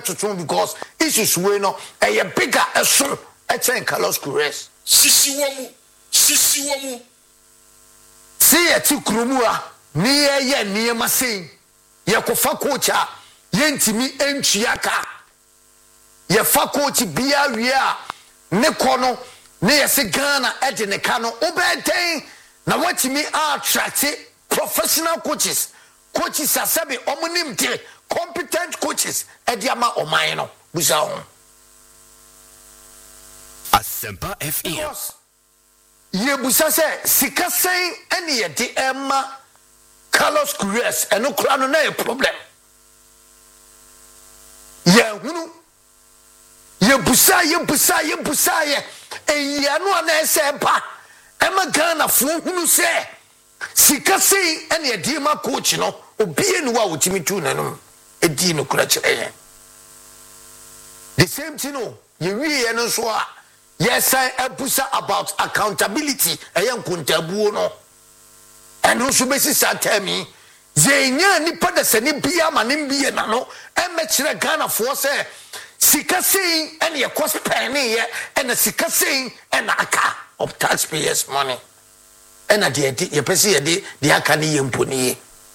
to because issues we no a bigger a so a chain Carlos Queiroz. Sisi wamu. See a tikrumua near Masin. Yakofa kocha yentimi enchiaka. Ye fa coach bia wia ne kono ne yesi Ghana edine kano obeden na watimi attract professional coaches asabi omunimte competent coaches ediama oman no busa ho Asempa FM ye busa se sika sen ene ye de emma Carlos Queiroz eno kura no na e problem ye hunu ye busa ye eyanu ana esempa ema Ghana fo hunu se sika sei ene ye de ma coach no obie ni wa wotimi tu nanum edi no kura kire the same thing no ye wie no so a yes I abusa about accountability eyan kuntabuo no eno so besi satami zenya nipa da sani bia ma ne bia na no eme kire Ghana fo se sika sei ene ye cost penny ye ene sika sei ene aka of taxpayers money ena de ye pese ye de aka ne ye mponi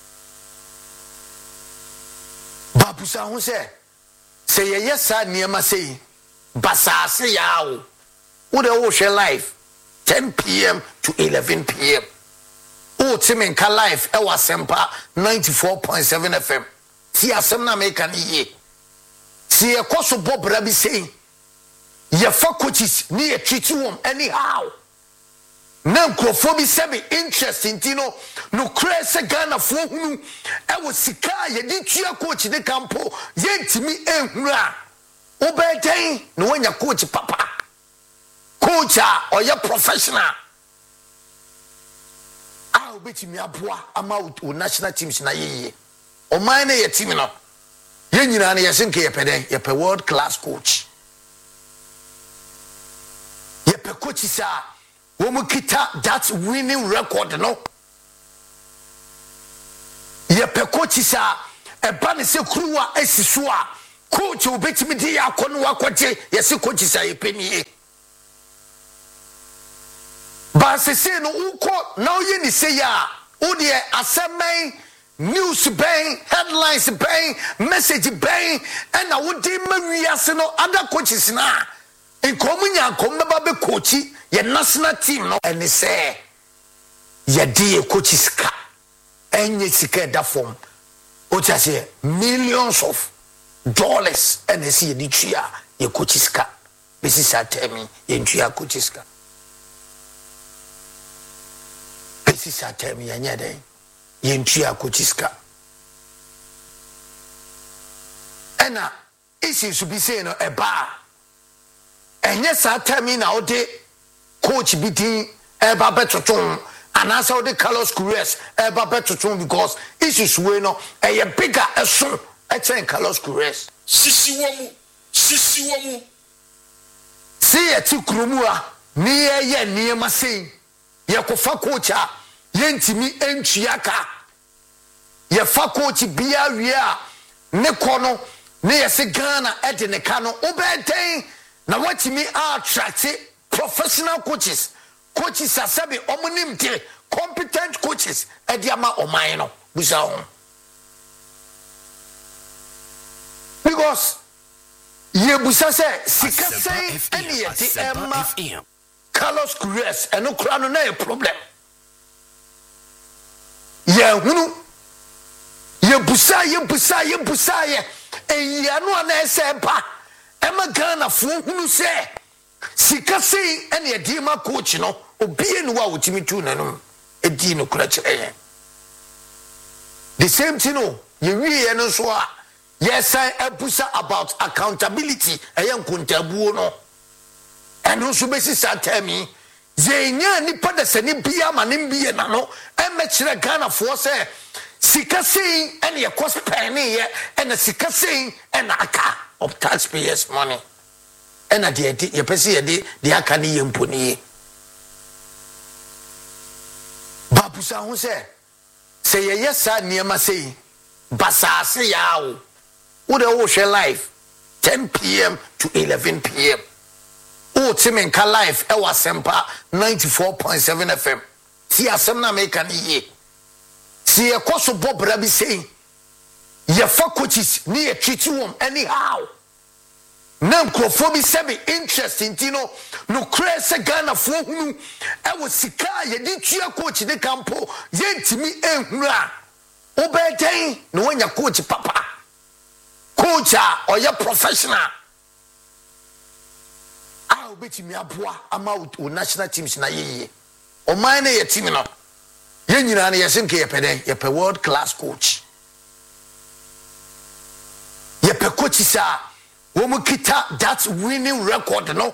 babusa ho se ye yesa niema sei basase yawo wo de wo share live 10 p.m. to 11 p.m. O timenka live e wasempa 94.7 FM ti asem na me kan ye si ye koso bobra bi sei ye fa coaches ni ye treat wom anyhow na nkrofo bi sebe interest intino no crazy Ghana fo hunu e wo sika ye di tua coach de campo ye ntimi ehunu a obeden no wanya coach papa coach or your professional obetimi aboa ama o national teams na ye o man na ye team no ye nyina na ye senke ye pede ye pe world class coach ye pe coach sa wo mu kita that winning record no ye pe coach sa e ba ne se kruwa esiso a coach obetimi di akono wakote ye se coach sa ye peni ba se se no uko na oye ni se ya o de asemen news ben headlines ben message ben and na wo de mawiase no other coaches na enkomunya komba be coachi ye national team no and say ye de coaches ka enye sika da form o cha say millions of dollars and see ye tua ye coaches ka be si sa temi ye tua coaches ka sisa temi anya den yentua kochiska ena isi su bi say no eba enye sa temi na ode coach bitin eba betoton anasa ode Carlos Queiroz eba betoton because issues we no eye bigger eso e chen Carlos Queiroz sisi wamu see a ti kromua ni ye niema sei yakofa coacha yentimi enchiaka ye fa coach bia wia ne kono ne yesi Ghana edine kano obeden na watimi attract professional coaches asabi omunimte competent coaches ediama oman no busa ho because ye busa se sika sei ene ye ti emma Carlos Queiroz eno kura no na e problem ye hunu ye busa ye eyanu ana esempa ema Ghana fo hunu se sika sei ene ye di ma coach no obie ni wa wotimi tu nanum edi no kura kire the same thing no ye wie no so a yes I abusa about accountability eyan kuntabuo no eno so besi satami zenya nipa da sani bia ma ne bia na no eme kire Ghana fo se sika sei ene ye cost penny ye ene sika sei ene aka of taxpayers money ene de ye pese ye de aka ne ye mponi babusa ho se ye yesa niema sei basase yawo wo de wo hwe live 10 p.m. to 11 p.m. O Timenka live ewa Sempa 94.7 FM. Si asem na make an ye. Si e koso Bob Rabi saying ye fa coaches ni e treat you anyhow. Na nkrofo sebi interest intino no krese Ghana fo hunu e wo sika ye di tua coach de campo ye ntimi ehura obeden no wanya coach papa coach or your professional ah obetimi aboa ama o national teams na ye o man na ye team no ye nyina na ye senke ye peden ye pe world class coach ye pe coach sa womu kita that winning record no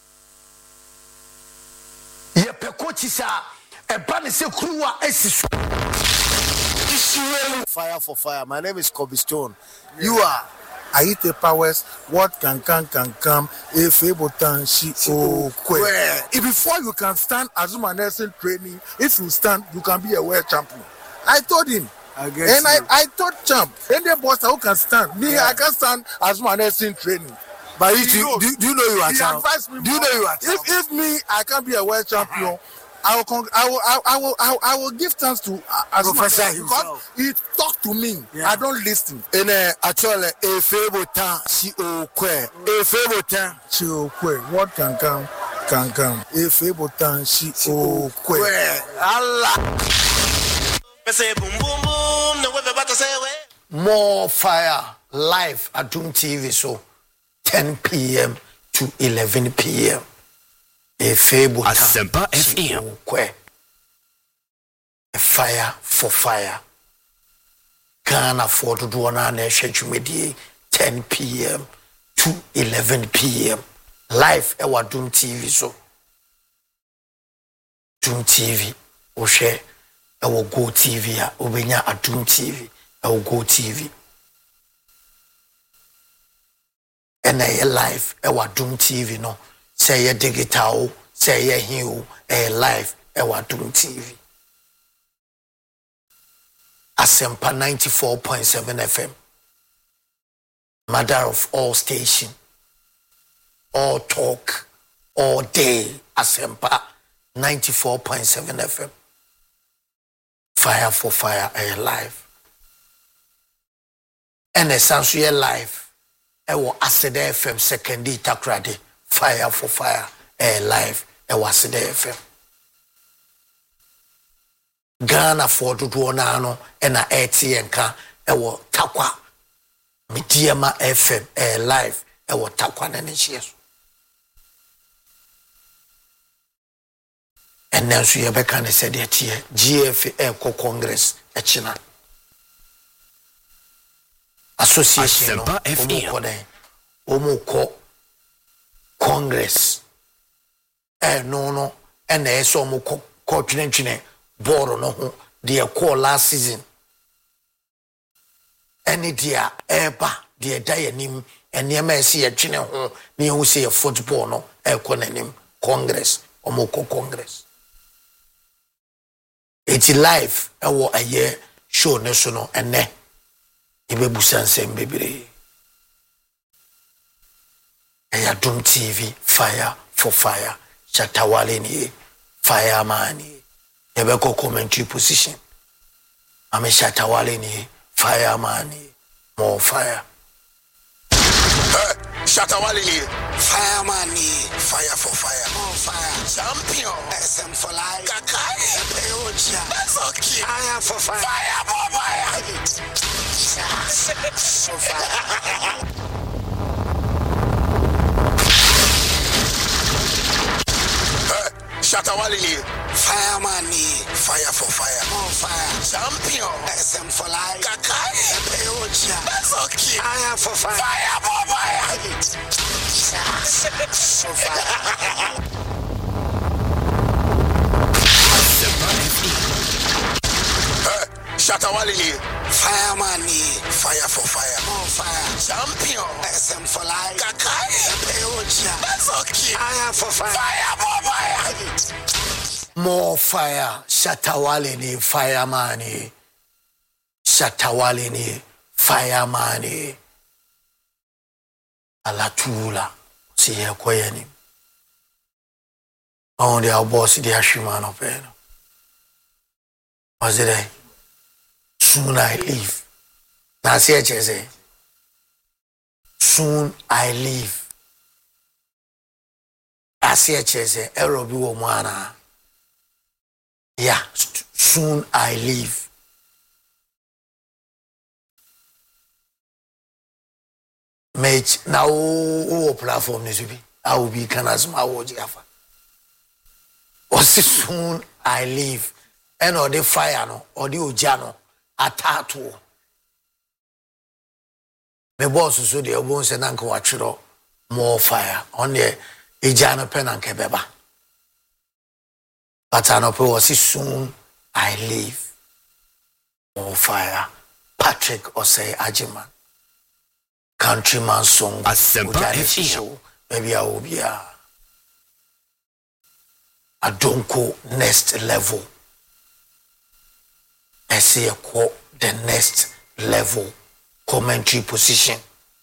ye pe coach sa e ba ne se kruwa esiso Fire for fire. My name is Kobe Stone. You are Aite Powers. What can come? If able to she if before you can stand Azuma Nelson training, if you stand, you can be a world champion. I told him. I told champ. Any boss who can stand. Me, I can stand Azuma Nelson training. But do you know you are champ? Do you know you are champ? If me, I can be a world champion. I will give thanks to Professor himself. He talked to me. Yeah. I don't listen. In actually a favorite time she okwe. A favorite time she okwe. What can come. A favorite time she okwe. Allah. More fire live at Doom TV so 10 p.m. to 11 p.m. A fable Asempa FM. A fire for fire. Can't afford to do an hour 10 p.m. to 11 p.m. Live our Doom TV so. Doom TV. Oshe our Go TV. Obenya at Doom TV. Our Go TV. And I live our Doom TV no. Say a digital, say a hue, a live, a Doom TV. Asempa 94.7 FM. Mother of all station. All talk, all day. Asempa 94.7 FM. Fire for fire, a live. And a Sansuye live. Ewo Asede FM second takrade. Fire for fire, live, Wasede FM. Ghana for to do nano, and a ATNK, Takwa, Midiama FM, live, Takwa Nanishias. And now so Yabekane said it here, GFA Congress, China Association, Omoko. Congress no and so mo co-twene board no ho de call last season any dia eba de dayanim enema ese ye twene ho ne ho se football no nanim Congress omoko Congress it's live ewo aye show ne so no ene ibebusan sem bebre Doom TV, fire for fire. Shatawale ni fireman. Never go commentary position. I'm a Shatawale ni fireman. More fire. Shatawale ni fireman ni fire for fire. More fire. Champion. SM for life. Kakai. Peoja. That's okay. Fire for fire. Fire for fire. For fire. Shatawale ni fireman ni fire for fire. More fire. Champion. SM for life. Kakai. Peoja. That's okay. Fire for fire. Fire for fire. Shatawale ni fireman ni fire for fire. More fire. Champion. SM for life. Kakai. Peoja. That's okay. Fire for fire. Fire for fire. More fire. Shatawale ni fireman. Shatawale ni fireman. alatula si ye koyeni on dia boss dia shimano peno was it soon I leave na say chese soon I leave asie chese erobi wo mwana yeah soon I leave mate now o platform ni subi I will be canas ma wo jiafa soon I leave and or the fire no or the ojano atato me boss so the obon se nanka wa twiro more fire on the ejano pen and kebeba but anope was soon I leave more fire Patrick Osei Ajiman countryman song Asempa FM maybe I will be I don't go next level. I say the next level commentary position.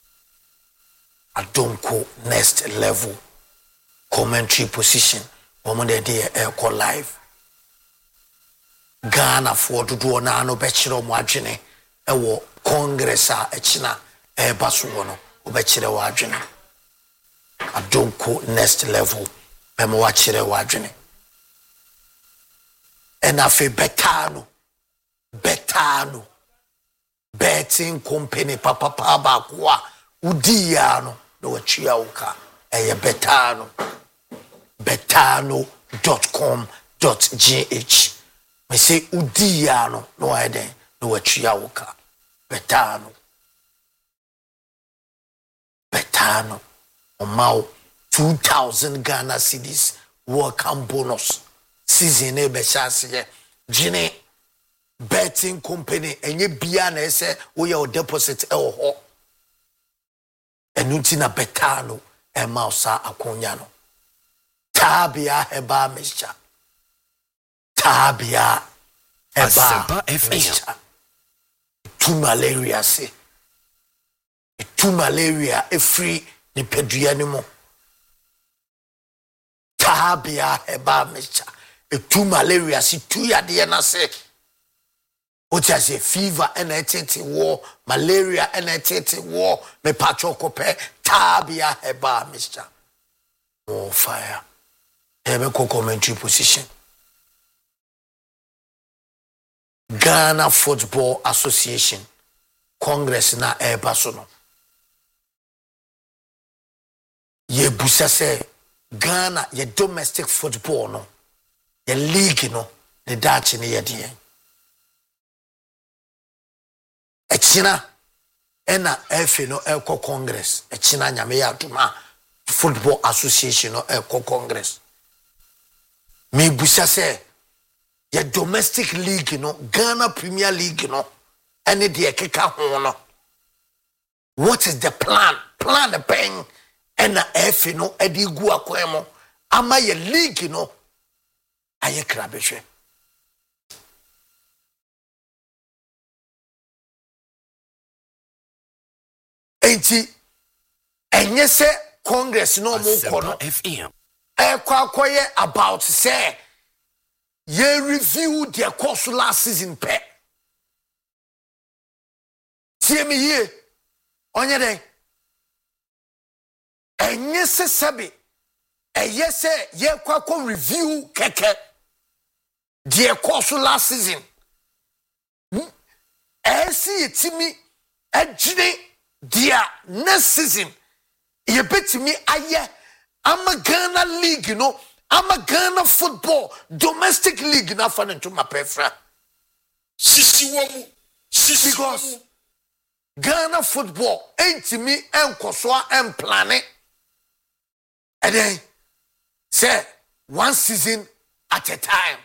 I don't go next level commentary position. Woman the day air call live. Ghana for to do na no bachelor margine. Ewo Congress a china air basuono obechere wadwene. I don't go next level. Bema wachere wadwene. And I feel betano betting company papa bakwa udiano no wachia uka eye betano.com.gh me say udiano no eden no wachia uka betano omao 2,000 Ghana cedis welcome bonus season e be chance gene betting company enye bia na ese wo ye deposit e wo ho enuti na betano e mausa akonya no tabia eba misha tabia eba Asempa FM tu malaria e free ni pedua ni mo tabia eba misha tu malaria si tu yade na se o ti ase fever NHT war malaria NHT war me patcho kope tabia eba mister more fire ebe commentary position Ghana Football Association Congress na eba so no ye busa se Ghana ye domestic football no the league no the Dutch ni yedie echina ena FA no eko congress echina nyame ya duma football association no eko congress me busa se the domestic league no Ghana Premier League no ene de keka ho no what is the plan the pen ena FA no edi gu akwemo ama ye league no aye krabehwe enti enye se congress no mo kono FM ekwakoye about say ye review their course last season pe tie me ye onye den enye se sabe eye se ye kwako review keke their course last season esi etimi agine dia next season ye betimi aye ama Ghana league no ama Ghana football domestic league na fa nto mapefra because Ghana football entimi enkosoa emplane and then say one season at a time.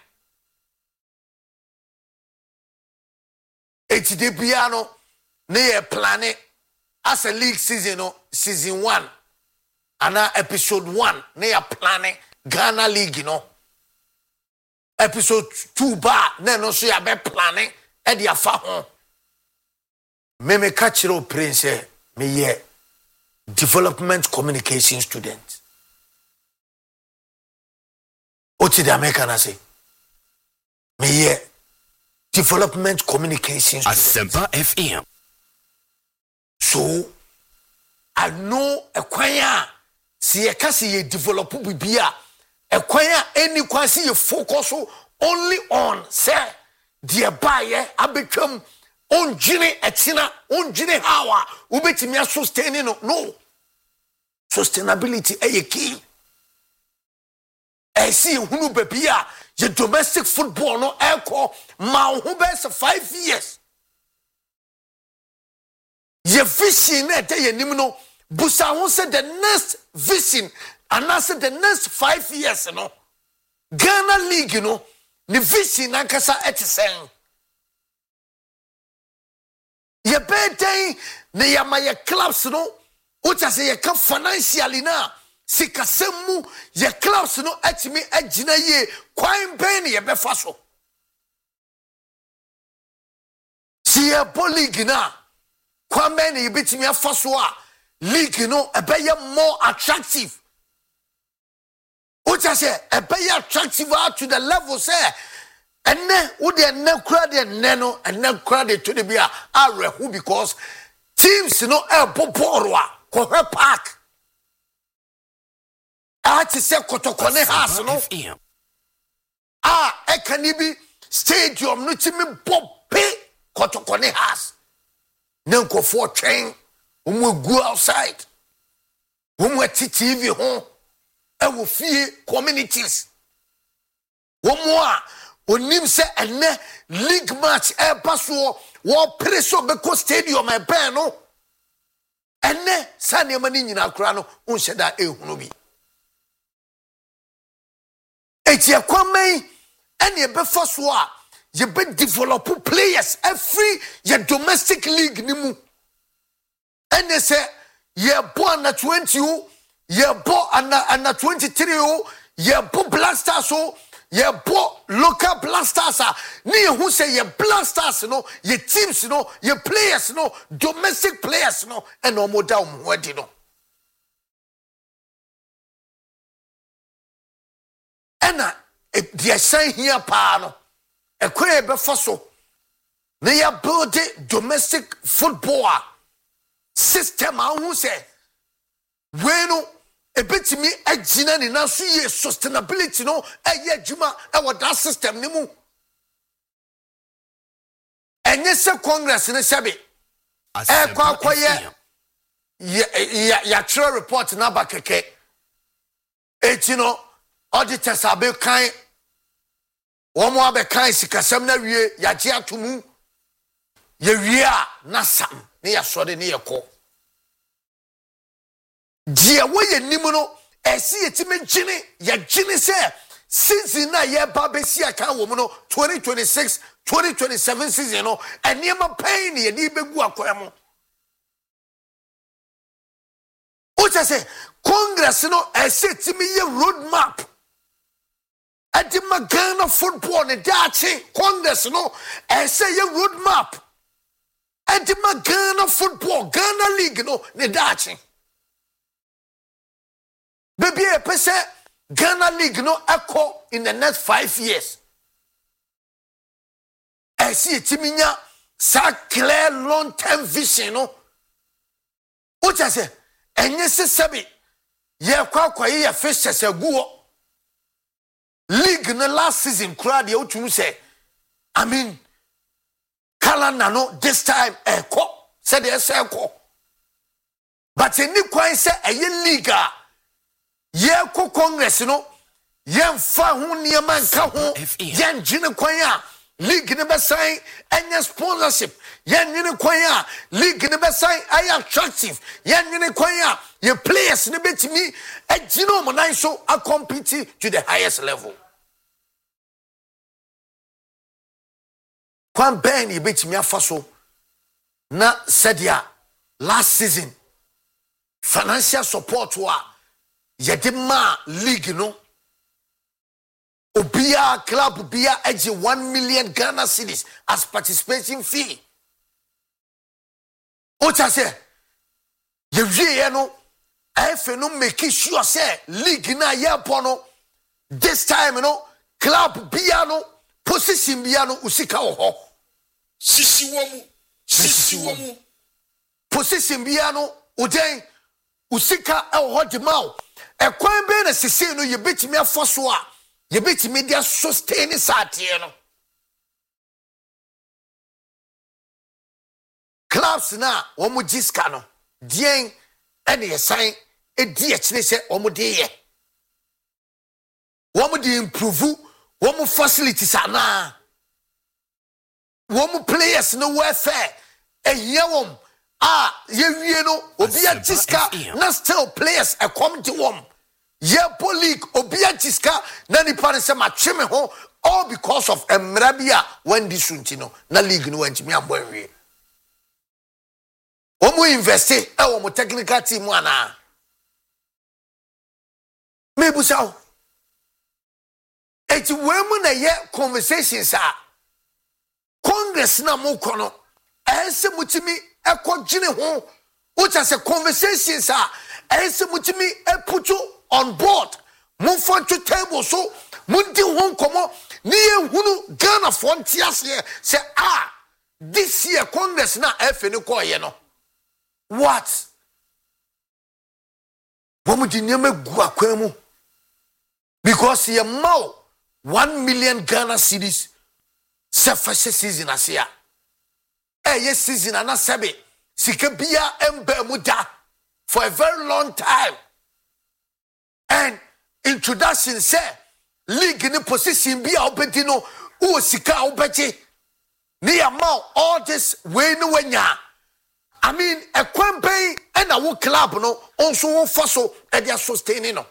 Eti de piano ne planning as a league season no season 1 and episode 1 ne planning Ghana league no episode 2 ba ne no so ya be planning e dia fa ho me catch ro prince me ye development communication student. Oti the American say me development communication student. Asempa FM. So I know a kwanya si ye kasi ye develop bibia a kwanya any kwasi ye focus only on say dear buyer abetwam onjine etina onjine hawa ubetimi sustain no sustainability e key. I see hunu bebia ye domestic football no echo ma hu bes 5 years. Ye vision e dey nim no busa won say the next vision and I said the next 5 years no Ghana League you know the vision ankasa etisen ye bedai ne yamaye clubs no which as ye can financially na sikasemu ye clubs no etimi agina ye kwan ben ye befa so si ye league na kwan ben ye betimi afa so a league no ebeye more attractive. Which I say ebeye attractive to the level say enne wo de enne kura de neno enne kura de to de bia arehu because teams no e boboro a kohwe park a ti se kotokone house no e kan bi stadium no ti me bobe kotokone house nenko for train go outside. Womu TV home. E wo fie communities. Womu onim se ene league match e paso wo preso beko stadium e ben no. Ene sane mani nyina kura no unhyeda ehunu bi. Eti ekwamen ene be faso a ye be develop players every ye domestic league ni mu. And they say, ye born na 20, ye born na 23, ye born blasters, ye born local blasters. Ni who say ye blasters, no, ye teams, no, ye players, no, domestic players, no, and no more down, what you know. And they say here, pano, a queer befosso. They are building domestic football system who say when a bit me a gina ni na so ye sustainability no e adwuma e wo that system ni mu enye se congress ne sebe e kwakoye ya true report na ba keke etino auditors abe kan wo mo abe kan sikasem na wie ya je atomu ye wie a na sam ne ya sode ne ye ko die wo ye nimu no esi yetime gine ya gine se season na ye ba be si aka wo mu no 2026 2027 season no eniema pain ye di begu akoyamo o cha se congress no esi timi ye road map adi Ghana football ne dachi congress no esi ye road map adi Ghana football Ghana league no ne dachi baby a pese Ghana league no echo in the next 5 years esi timinya sa clear long term vision no o cha se enye se sebi ye kwakwa ye fishes aguo league no last season crowd ye otum say I mean calendar no this time echo said they say echo but any kwan say eye league ye ko congress no ye mfa ho niema nka ho ye ngine kwan a league ne besan enya sponsorship ye ngine kwan a league ne besan ay attractive ye ngine kwan a ye players ne betimi agino mo nan so a compete to the highest level kwan ben ye betimi afa so na sadia last season financial support wa yedema league no obia club bia age 1 million Ghana cedis as participation fee o cha se ye wie no efe no make sure say league na yepono this time club bia no position bia no usika wo ho sisi womu position bia no uden usika e wo ho de maw ekwan be na sisi no yebetimi afoso a yebetimi dia sustain saate no clubs na wo mu jiska no dien ene yesan edi akire se wo mu de ye wo mu de improve wo mu facilities ana wo mu players no welfare ehia wom ye no obia jiska na still players e come to wom ye league obia jiska na ni pa se ma tweme ho all because of emrabia when this untino na league no wantimi ambowie wo mu invest wo mu technical team ana maybe so eti we mu na ye conversations Congress na mo kono ense mutimi ekogine ho ucha se conversations ense mutimi eputu on board mo for to table so mundi ho komo ni ehunu Ghana frontiers here say this year Congress na efe ni ko ye no what womu di nyame gu akwemu because ye mau 1 million Ghana cedis first season asia yes season ana sebe sika bia emba muda for a very long time and introduction say league ni position bia obedi no o sika obeje ni amount all this way no wanya I mean a campaign and a work club no also fossil and they are sustaining no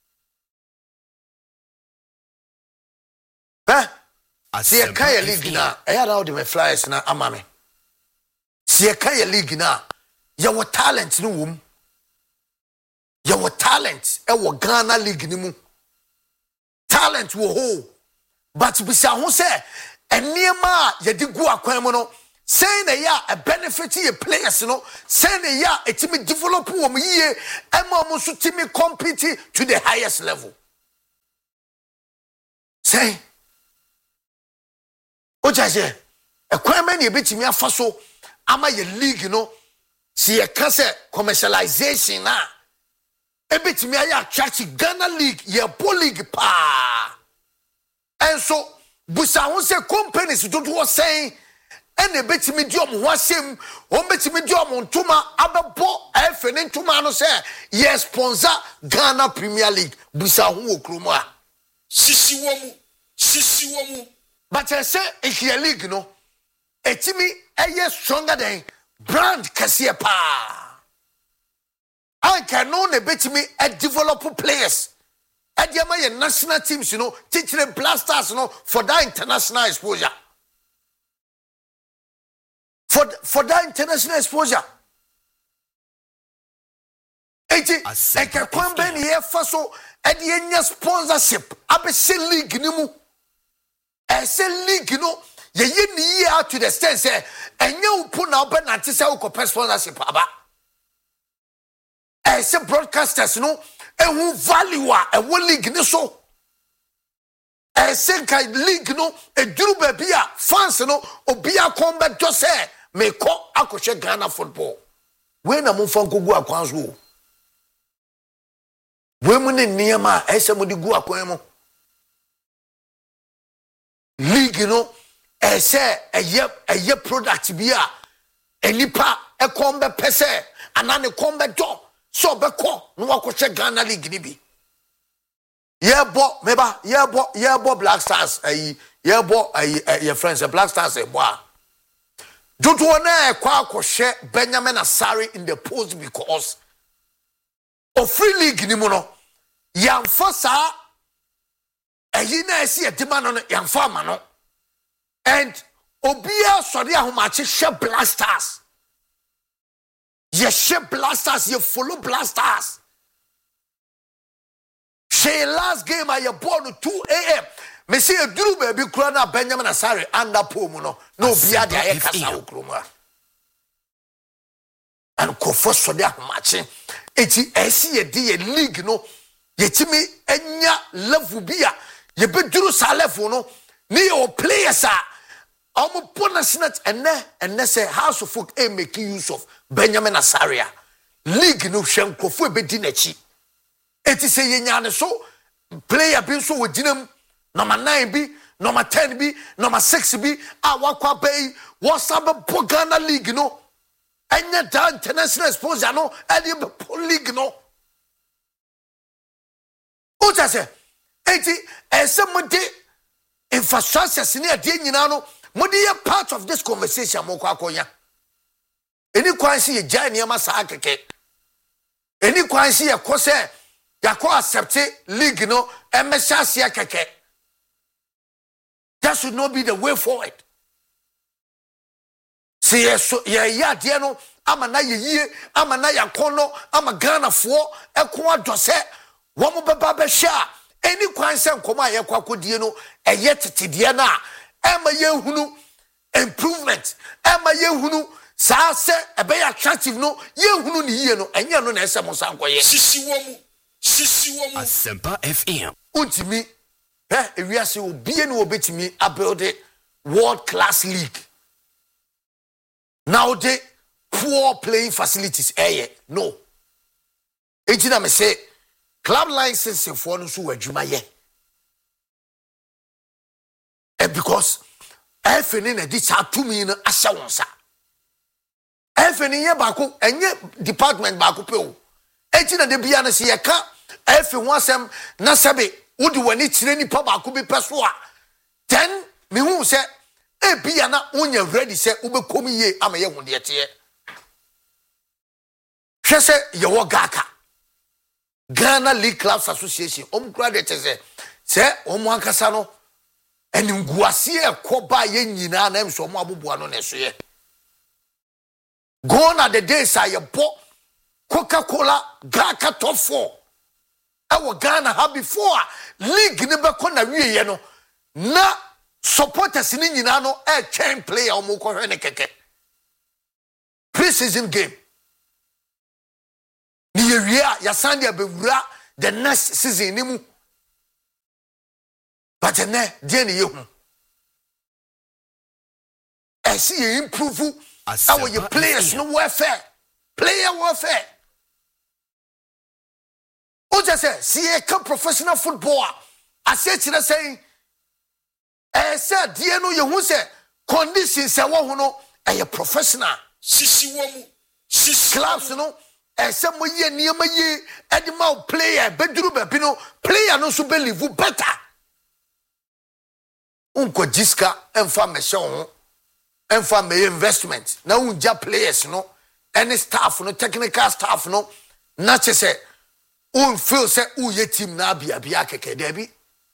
see a kaya league na I had out my flyers na amame see a kaya league na your talent no wom your talent e wo Ghana league ni mu talent wo ho but bisa ho say eniema ye di gu akwan mu no say na ya a benefit ye players no say na ya etimi develop wo mu yie e ma mo so timi compete to the highest level say ojaje ekwan man ye betimi afaso ama ye league no si ye ka say commercialization na e betimi aya attract Ghana league ye po league pa and so busa won say companies don't was saying and e betimi di om ho asem o betimi di om ntoma abebo efe ne ntoma no say ye sponsor Ghana Premier League busa ho okromo a sisi womu but I say if your league no etimi eye stronger than brand kase pa I can know ne betimi e develop players and your national teams teaching blasters for that international exposure for that international exposure e ka kwamba ni e faso e de enya sponsorship abese league ni mu ese league no ye ni out to the extent say enya upo na oba na tse ukọ sponsorship aba ese broadcasters no ehu value a wo league ni so ese ka league no eduru ba bia fans no obia kombe do say me ko akọhwe Ghana football we na mo fan ko gu akwan so we mu ne niema ese mo di gu akwan mo league no ese eye product bia enipa e kombe pese anane kombe do so be ko no akọhwe Ghana league ni bi yebo meba yebo Black Stars yebo your friends Black Stars boy don't wanna akọhwe Benjamin Asare in the post because of free league ni mo no yamfa sa ayi na esi edima no yamfa ma no and obia sori ahomache she Blasters ye she Blasters ye follow Blasters she last game I born 2 a.m. me see eduru baby kura na Benjamin Asare under pom no obia de ayekasa okroma and kofo sori ahomache eti esi ye di ye league no ye timi enya level bia ye beduru sa level no ni your players are bonus net enne say House of Folk make use of Benjamin Asaria league no hwem kofo ebedi nachi eti say ye nya ne so player bi so wodinam number 9 bi number 10 bi number 6 bi a wakwa pay wasabe Ghana league no enya da international exposure no e the league no uta say eti esemode infrastructure sini ade nyina no modi ye part of this conversation mo kwa akonya eni kwan si ye gya niam sa akeke eni kwan si ye kose yakọ accept league no emesiase akeke. That should not be the way forward. See, so ya dear no, amana ye, amana yakono, ama Ghana for a quadrose, one baba sha, any quansan coma yakwa dieno, a yet tidiana, ama ye improvement, ama ye sa se, a bay attractive no, ye ni no, and ya no nessa mosanquay. Sisi womu. Asempa FM. Untimi. If we are so be no bit me about the world class league. Now the poor playing facilities no. Ejina me say club license for no so adwuma ye. Because FNN na di cha to me no ahya wonsa. FNN ye baako enye department baako pe o. Ejina de bia na se ye ka FN wasem na sabe Udi wani chire nipa baako bi peso a then me hu se e bia na wonya ready se ubekomi ye ama ye hu de te hwese ye wo gaka Ghana League Clubs Association omkura de te se omo akasa no enguase e koba ye nyina na emso omo aboboa no na so ye gone are the days I bo Coca-Cola gaka top 4 Our Ghana have before league never kona wiye no na supporters ni nyina no e chain player o mo ko hwe ne keke pre-season game ni yewia ya sande abewura the next season ni mu but na die ne yehu e see you improve our your players no warfare player warfare. O just say, see a professional footballer. I said to saying, I said, dear no, you say conditions are one no, a professional. Sisi womu. Clubs no, and some year near my year, and the mouth player, bedroom, bino, player no so believe better. Unko Jiska and formation and for investment. Now unja players no, any staff no, technical staff no, not just say. Feel say ye team na bia keke debi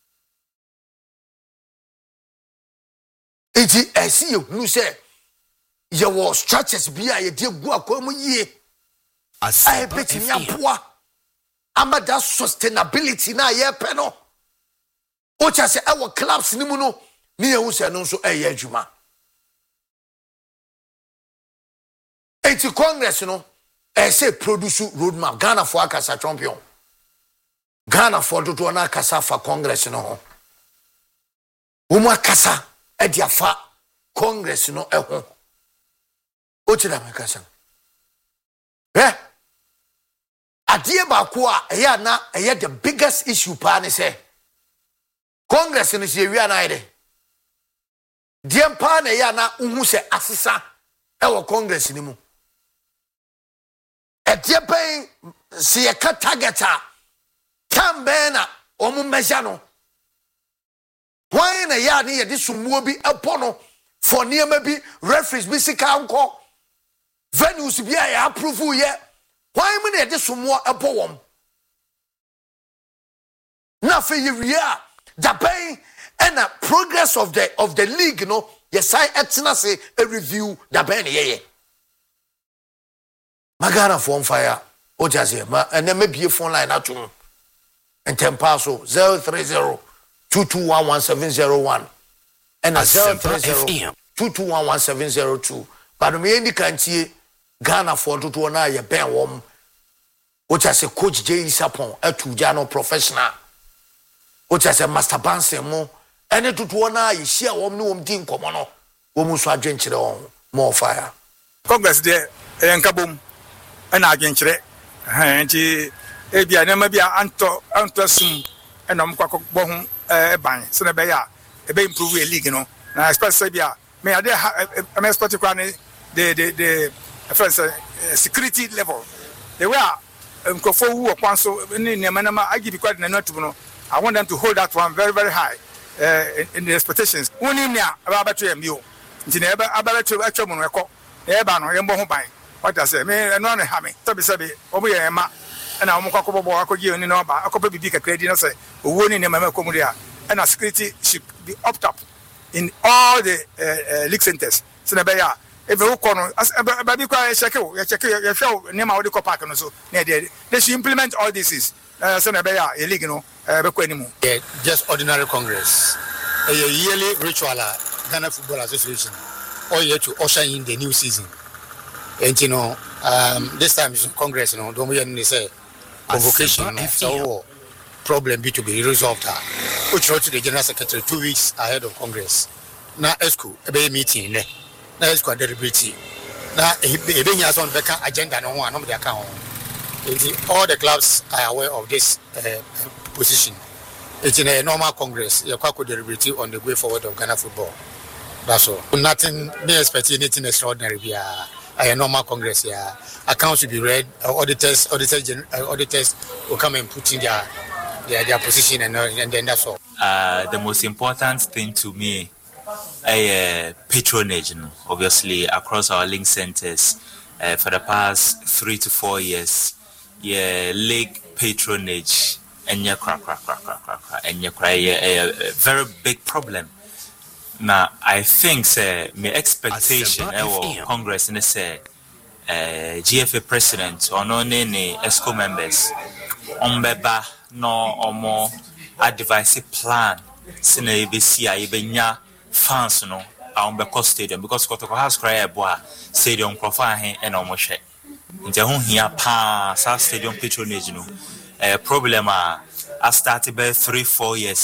enti esi ye hunu say ye was structures bia ye de gu akomu ye ai betimi aboa ama that sustainability na ye pe no o cha say our clubs ni mu no ni ye hu say no so ye adwuma enti congress no say produce roadmap Ghana for akasa champion Ghana for do na akasa for congress no umu akasa e dia fa congress no e ho o tira me kasa adie ba ko a eya na eya the biggest issue pa ne say congress no se wi ana ide die pa na eya na uhu se asesa e wo congress ni mu Etiapen si a targeta Tambena omu mejano. Why na ya ni ye disumuo bi epono for near maybe referees bi sika anko venues bi ya approve ye. Why me na disumuo epo wom? Na fe ye wia the pay and a progress of the league no yes I etna say a review the ben ye. Magana for fire. O just and then maybe a phone line at home. And 10 passo 030-221-1701 and 030-221-1702. But me any can't see Ghana for to na ye ben wom which as a coach Jay Sapon etujano professional which as a master banse mo ene tutuo na ye hia wom ne wom din komo no wom so adwenkyere on more fire Congress de enkabom na adwenkyere nti ebia na ma bia anto sum enom kwakobɔ ho ban so na be ya ebe improve a league no na especially bia me ade am expect kwa ne the first security level they were nkofo wu okwan so ne nemanama agibi kwa na not no I want them to hold that one very very high in the expectations woni me ababeto am yo nti na ababeto atwa no ekɔ eba no yembo ho ban what I say me no no ha me sabi omo ye ma na omo kwakobɔ akɔgi oni na oba akɔpa bibi kakra di na say owo ni nemama komuri a and security should be upped up in all the league centers so na be ya if you kono baby kwa check you show nema wodi ko park no so they should implement all this so na be ya a league no be ko animu just ordinary congress a yearly ritual Ghana Football Association all year to usher in the new season and you know this time is congress you know don't we say convocation so problem be to be resolved which wrote to the general secretary 2 weeks ahead of congress na esco ebe meeting ne na esco deliberate na ebe nya so beka agenda no ho anom de aka ho all the clubs are aware of this position it's in a normal congress you can deliberate on the way forward of Ghana football that's all nothing me expect anything extraordinary be a normal congress accounts will be read auditors will come and put in their position and then that's all. The most important thing to me patronage, obviously across our link centers for the past 3 to 4 years, league patronage and a very big problem. Now I think my expectation Congress in the GFA president or no ESCO members ombeba no omo advice plan sina ebesi a ebenya fans no ombeko stadium because Kotoko has cry eboa stadium krofa ahen e na omo hwe nti ho hia pa sa stadium patronage no problem a started by 3-4 years